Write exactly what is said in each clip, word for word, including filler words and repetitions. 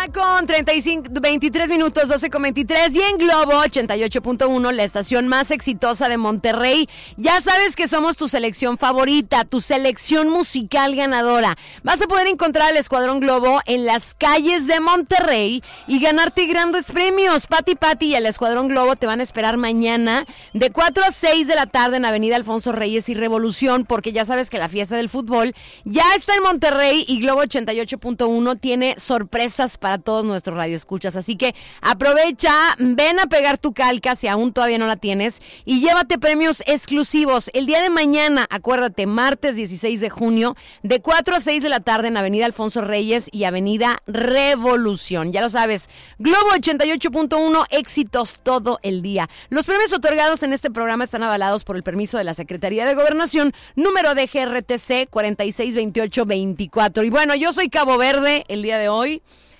Ya con treinta y cinco, veintitrés minutos, doce con veintitrés, y en Globo ochenta y ocho punto uno, la estación más exitosa de Monterrey. Ya sabes que somos tu selección favorita, tu selección musical ganadora. Vas a poder encontrar al Escuadrón Globo en las calles de Monterrey y ganarte grandes premios. Pati Pati y el Escuadrón Globo te van a esperar mañana de cuatro a seis de la tarde en Avenida Alfonso Reyes y Revolución, porque ya sabes que la fiesta del fútbol ya está en Monterrey y Globo ochenta y ocho punto uno tiene sorpresas para todos nuestros radioescuchas. Así que aprovecha, ven a pegar tu calca si aún todavía no la tienes y llévate premios exclusivos. El día de mañana, acuérdate, martes dieciséis de junio, de cuatro a seis de la tarde en Avenida Alfonso Reyes y Avenida Revolución. Ya lo sabes, Globo ochenta y ocho punto uno, éxitos todo el día. Los premios otorgados en este programa están avalados por el permiso de la Secretaría de Gobernación, número de G R T C cuarenta y seis veintiocho veinticuatro. Y bueno, yo soy Cabo Verde el día de hoy.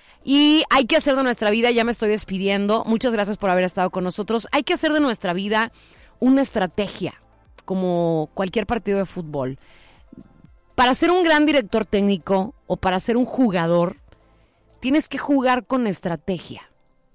Y hay que hacer de nuestra vida, ya me estoy despidiendo, muchas gracias por haber estado con nosotros, hay que hacer de nuestra vida una estrategia, como cualquier partido de fútbol. Para ser un gran director técnico o para ser un jugador, tienes que jugar con estrategia.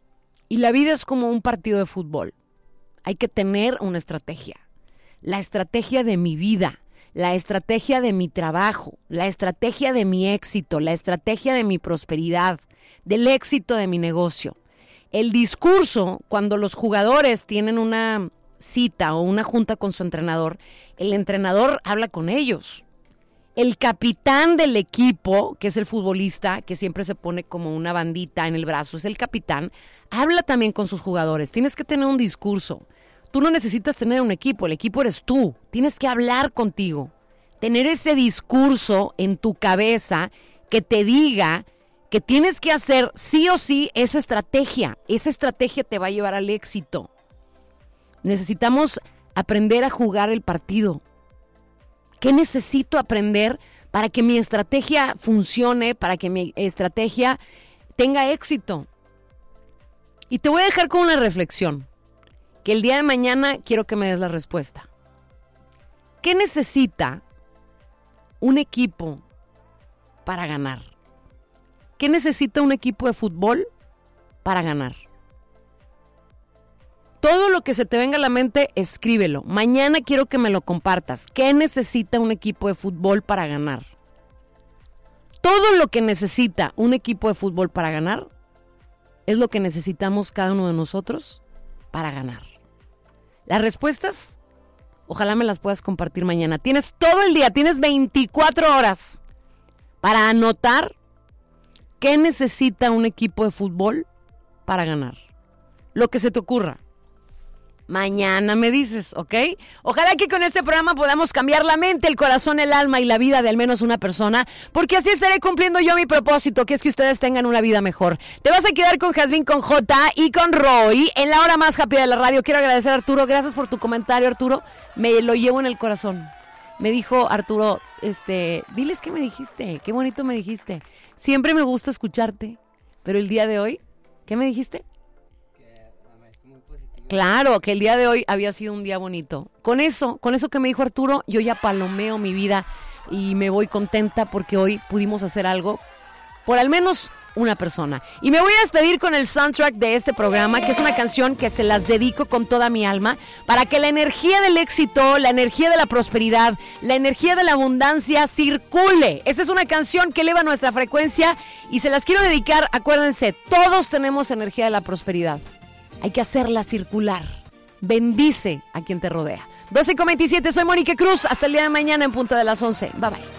Y la vida es como un partido de fútbol, hay que tener una estrategia. La estrategia de mi vida, la estrategia de mi trabajo, la estrategia de mi éxito, la estrategia de mi prosperidad, del éxito de mi negocio. El discurso, cuando los jugadores tienen una cita o una junta con su entrenador, el entrenador habla con ellos. El capitán del equipo, que es el futbolista, que siempre se pone como una bandita en el brazo, es el capitán, habla también con sus jugadores. Tienes que tener un discurso. Tú no necesitas tener un equipo, el equipo eres tú. Tienes que hablar contigo. Tener ese discurso en tu cabeza que te diga que tienes que hacer sí o sí esa estrategia. Esa estrategia te va a llevar al éxito. Necesitamos aprender a jugar el partido. ¿Qué necesito aprender para que mi estrategia funcione, para que mi estrategia tenga éxito? Y te voy a dejar con una reflexión, que el día de mañana quiero que me des la respuesta. ¿Qué necesita un equipo para ganar? ¿Qué necesita un equipo de fútbol para ganar? Todo lo que se te venga a la mente, escríbelo. Mañana quiero que me lo compartas. ¿Qué necesita un equipo de fútbol para ganar? Todo lo que necesita un equipo de fútbol para ganar es lo que necesitamos cada uno de nosotros para ganar. Las respuestas, ojalá me las puedas compartir mañana. Tienes todo el día, tienes veinticuatro horas para anotar qué necesita un equipo de fútbol para ganar. Lo que se te ocurra. Mañana me dices, ¿ok? Ojalá que con este programa podamos cambiar la mente, el corazón, el alma y la vida de al menos una persona, porque así estaré cumpliendo yo mi propósito, que es que ustedes tengan una vida mejor. Te vas a quedar con Jazmín, con J y con Roy en la hora más happy de la radio. Quiero agradecer a Arturo, gracias por tu comentario, Arturo. Me lo llevo en el corazón. Me dijo Arturo, este, diles qué me dijiste, qué bonito me dijiste. Siempre me gusta escucharte, pero el día de hoy, ¿qué me dijiste? Claro, que el día de hoy había sido un día bonito. Con eso, con eso que me dijo Arturo, yo ya palomeo mi vida y me voy contenta porque hoy pudimos hacer algo por al menos una persona. Y me voy a despedir con el soundtrack de este programa, que es una canción que se las dedico con toda mi alma, para que la energía del éxito, la energía de la prosperidad, la energía de la abundancia circule. Esta es una canción que eleva nuestra frecuencia y se las quiero dedicar. Acuérdense, todos tenemos energía de la prosperidad. Hay que hacerla circular. Bendice a quien te rodea. doce con veintisiete, soy Mónica Cruz. Hasta el día de mañana en punto de las once. Bye bye.